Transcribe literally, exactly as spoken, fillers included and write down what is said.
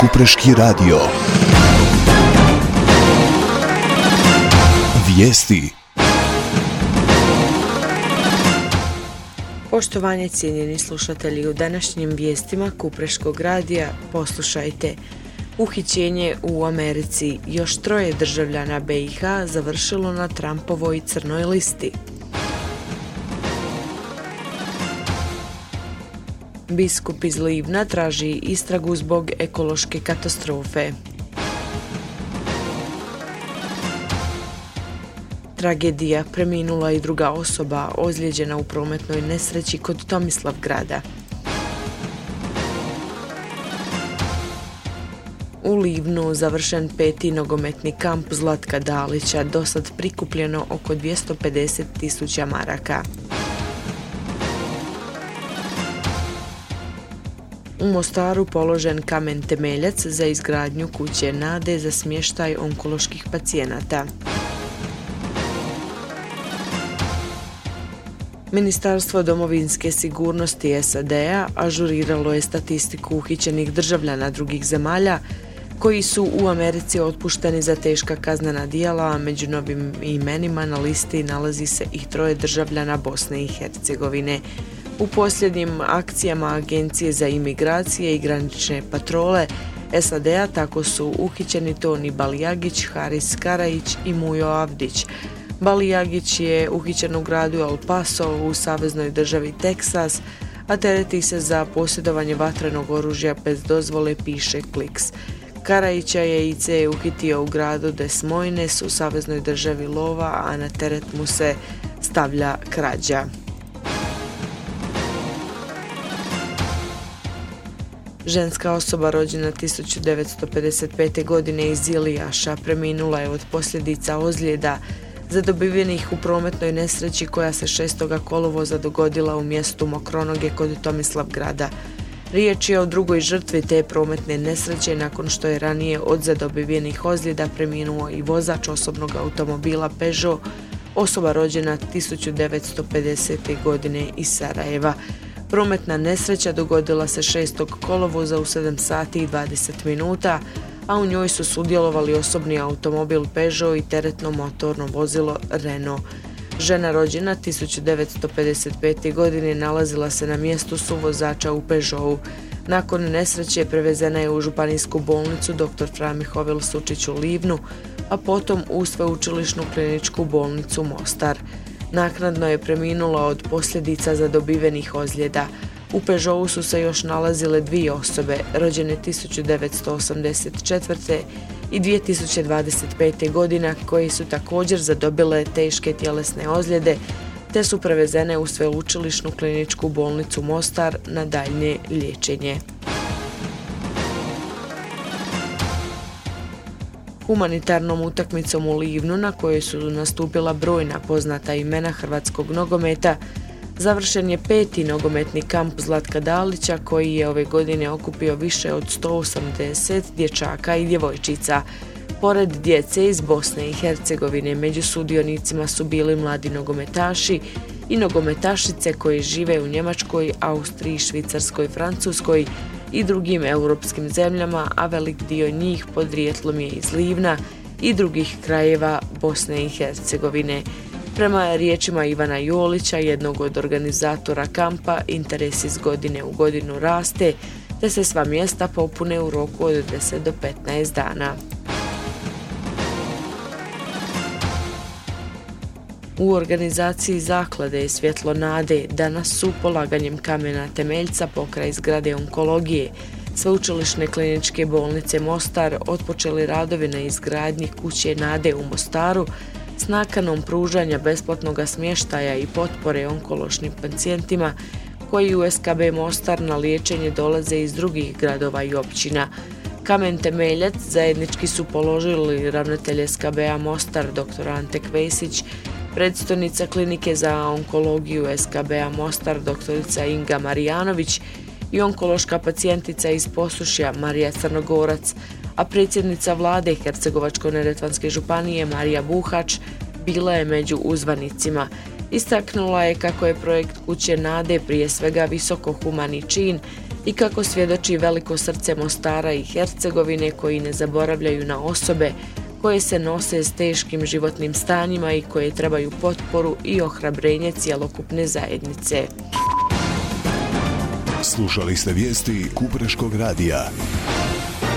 Kupreški radio. Vijesti. Poštovanje cijenjeni slušatelji, u današnjim vijestima Kupreškog radija poslušajte. Uhićenje u Americi, još troje državljana B i H završilo na Trumpovoj crnoj listi. Biskup iz Livna traži istragu zbog ekološke katastrofe. Tragedija, preminula i druga osoba ozlijeđena u prometnoj nesreći kod Tomislavgrada. U Livnu završen peti nogometni kamp Zlatka Dalića, dosad prikupljeno oko dvjesto pedeset tisuća maraka. U Mostaru položen kamen temeljac za izgradnju kuće nade za smještaj onkoloških pacijenata. Ministarstvo domovinske sigurnosti S A D-a ažuriralo je statistiku uhićenih državljana drugih zemalja koji su u Americi otpušteni za teška kaznena djela, a među novim imenima na listi nalazi se i troje državljana Bosne i Hercegovine. U posljednjim akcijama Agencije za imigracije i granične patrole S A D-a tako su uhićeni Toni Balijagić, Haris Karajić i Mujo Avdić. Balijagić je uhićen u gradu El Paso u saveznoj državi Teksas, a tereti se za posjedovanje vatrenog oružja bez dozvole, piše Kliks. Karajića je I C uhitio u gradu Des Moines u saveznoj državi Lova, a na teret mu se stavlja krađa. Ženska osoba rođena tisuću devetsto pedeset pete. godine iz Ilijaša preminula je od posljedica ozljeda zadobivenih u prometnoj nesreći koja se šestog kolovoza dogodila u mjestu Mokronoge kod Tomislavgrada. Riječ je o drugoj žrtvi te prometne nesreće nakon što je ranije od zadobivenih ozljeda preminuo i vozač osobnog automobila Peugeot, osoba rođena tisuću devetsto pedesete. godine iz Sarajeva. Prometna nesreća dogodila se šestog kolovoza u sedam sati i dvadeset minuta, a u njoj su sudjelovali osobni automobil Peugeot i teretno motorno vozilo Renault. Žena rođena tisuću devetsto pedeset pete. godine nalazila se na mjestu suvozača u Peugeotu. Nakon nesreće prevezena je u županijsku bolnicu doktor Fra Mihovil Sučić u Livnu, a potom u sveučilišnu kliničku bolnicu Mostar. Naknadno je preminula od posljedica zadobivenih ozljeda. U Peugeotu su se još nalazile dvije osobe, rođene tisuću devetsto osamdeset četvrte. i dvije tisuće dvadeset pete. godine, koji su također zadobile teške tjelesne ozljede, te su prevezene u sveučilišnu kliničku bolnicu Mostar na daljnje liječenje. Humanitarnom utakmicom u Livnu, na kojoj su nastupila brojna poznata imena hrvatskog nogometa, završen je peti nogometni kamp Zlatka Dalića, koji je ove godine okupio više od sto osamdeset dječaka i djevojčica. Pored djece iz Bosne i Hercegovine, među sudionicima su bili mladi nogometaši i nogometašice koji žive u Njemačkoj, Austriji, Švicarskoj, Francuskoj i drugim europskim zemljama, a velik dio njih podrijetlom je iz Livna i drugih krajeva Bosne i Hercegovine. Prema riječima Ivana Jolića, jednog od organizatora kampa, interes iz godine u godinu raste, te se sva mjesta popune u roku od deset do petnaest dana. U organizaciji zaklade Svjetlo nade danas su polaganjem kamena temeljca pokraj zgrade onkologije Sveučilišne kliničke bolnice Mostar otpočeli radovi na izgradnji kuće nade u Mostaru s nakanom pružanja besplatnog smještaja i potpore onkološkim pacijentima koji u S K B Mostar na liječenje dolaze iz drugih gradova i općina. Kamen temeljac zajednički su položili ravnatelj S K B-a Mostar dr. Ante Kvesić, predstojnica klinike za onkologiju S K B-a Mostar dr. Inga Marijanović i onkološka pacijentica iz Posušja Marija Crnogorac, a predsjednica vlade Hercegovačko-neretvanske županije Marija Buhač bila je među uzvanicima. Istaknula je kako je projekt kuće nade prije svega visoko humani čin i kako svjedoči veliko srce Mostara i Hercegovine koji ne zaboravljaju na osobe koje se nose s teškim životnim stanjima i koje trebaju potporu i ohrabrenje cjelokupne zajednice. Slušali ste vijesti Kupreškog radija.